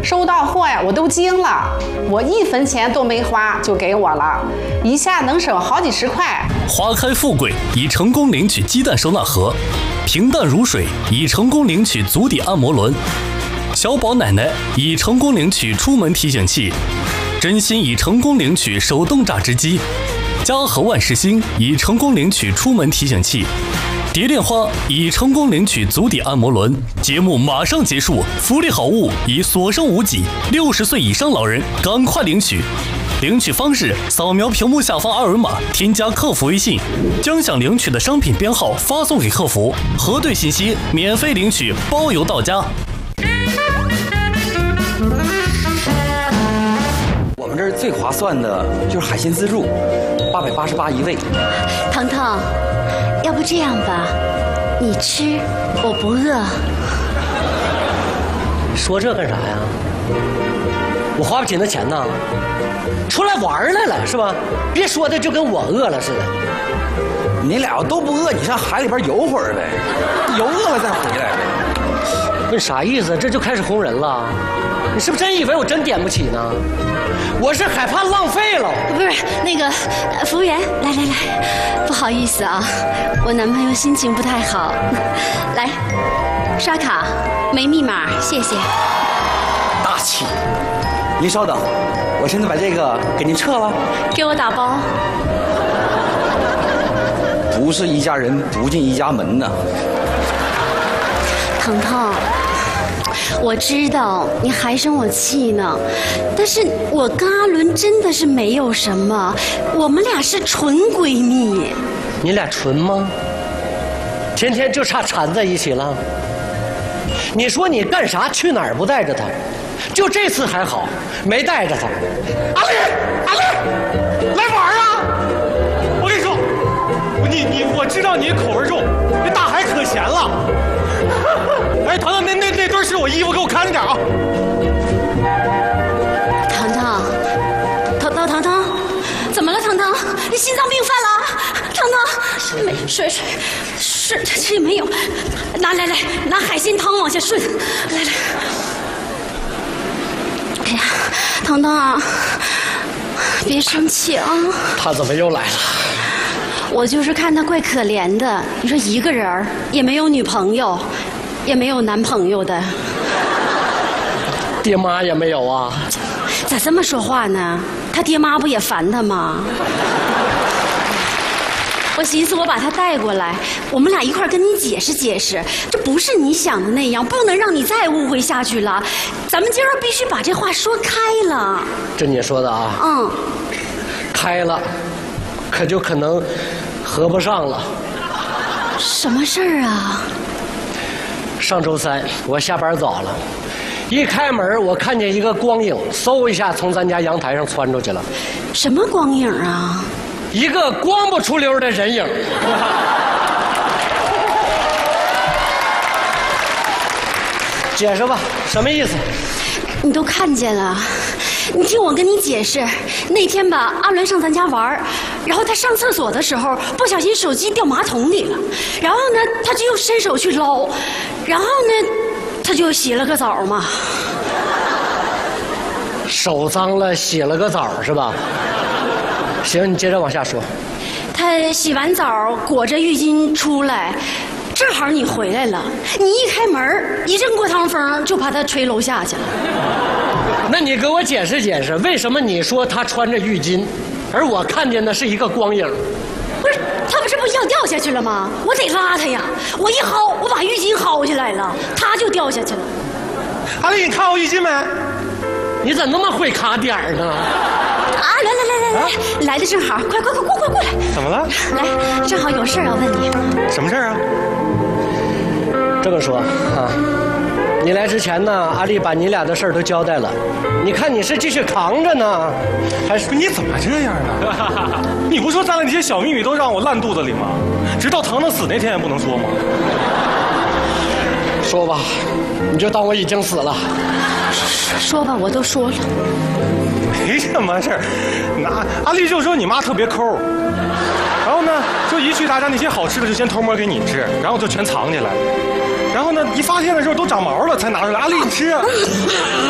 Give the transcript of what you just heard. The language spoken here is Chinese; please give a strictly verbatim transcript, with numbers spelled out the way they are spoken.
收到货呀，我都惊了，我一分钱都没花就给我了，一下能省好几十块。 花开富贵已成功领取鸡蛋收纳盒，平淡如水已成功领取足底按摩轮，小宝奶奶已成功领取出门提醒器，真心已成功领取手动榨汁机，嘉禾万事兴已成功领取出门提醒器，蝶恋花已成功领取足底按摩轮。节目马上结束，福利好物已所剩无几，六十岁以上老人赶快领取。领取方式：扫描屏幕下方二维码，添加客服微信，将想领取的商品编号发送给客服，核对信息，免费领取，包邮到家。 我们这儿最划算的就是海鲜自助，八百八十八一位。 腾腾，要不这样吧，你吃，我不饿。 说这干啥呀？我花不起那钱呐，出来玩来了是吧？别说的就跟我饿了似的。 你俩都不饿，你上海里边游会儿呗，游饿了再回来呗。 你啥意思？这就开始轰人了？你是不是真以为我真点不起呢？我是害怕浪费了。 不是那个服务员，来来来，不好意思啊，我男朋友心情不太好，来刷卡，没密码，谢谢。 大气。您稍等，我现在把这个给您撤了。 给我打包。 不是一家人不进一家门呐。 腾腾，我知道你还生我气呢，但是我跟阿伦真的是没有什么，我们俩是纯闺蜜。 你俩纯吗？天天就差缠在一起了。你说你干啥去哪儿不带着他？就这次还好，没带着他。 阿丽，阿丽，来玩啊！我跟你说，你你我知道你口味重，那大海可咸了。哎，腾腾，那那那对是我衣服，给我看着点啊！ 腾腾，腾腾腾腾，怎么了？腾腾，你心脏病犯了？腾腾，没水水水，这也没有。拿来来，拿海鲜汤往下顺。来来。哎呀，腾腾啊，别生气啊！ 他怎么又来了？ 我就是看他怪可怜的。你说一个人儿也没有女朋友，也没有男朋友的， 爹妈也没有啊？ 咋这么说话呢？他爹妈不也烦他吗？我寻思我把他带过来，我们俩一块儿跟你解释解释，这不是你想的那样，不能让你再误会下去了。咱们今儿必须把这话说开了。 这你说的啊？ 嗯。 开了，可就可能合不上了。 什么事儿啊？ 上周三我下班早了，一开门我看见一个光影，嗖一下从咱家阳台上窜出去了。 什么光影啊？ 一个光不出溜的人影。解释吧，什么意思？ 你都看见了，你听我跟你解释。那天吧，阿伦上咱家玩，然后他上厕所的时候不小心手机掉马桶里了，然后呢，他就又伸手去捞，然后呢，他就洗了个澡嘛。 手脏了，洗了个澡是吧？行，你接着往下说。 他洗完澡裹着浴巾出来，正好你回来了，你一开门，一阵过堂风就把他吹楼下去了。 那你给我解释解释，为什么你说他穿着浴巾，而我看见的是一个光影？ 不是，他不是不要掉下去了吗？我得拉他呀！我一薅，我把浴巾薅起来了，他就掉下去了。 阿丽，你看我浴巾没？ 你咋那么会卡点儿呢？ 啊，来来来来来，啊、来的正好，快快快过过过来！ 怎么了？ 来，正好有事要问你。 什么事儿啊？ 这么说啊，你来之前呢，阿丽把你俩的事儿都交代了。你看你是继续扛着呢，还是你怎么这样呢？你不说咱俩那些小秘密都让我烂肚子里吗？直到腾腾死那天也不能说吗？ 说吧，你就当我已经死了。 说吧，我都说了。 没什么事儿，那阿丽就说你妈特别抠，然后呢，就一去他家那些好吃的就先偷摸给你吃，然后就全藏起来，然后呢，一发现的时候都长毛了才拿出来，阿丽你吃。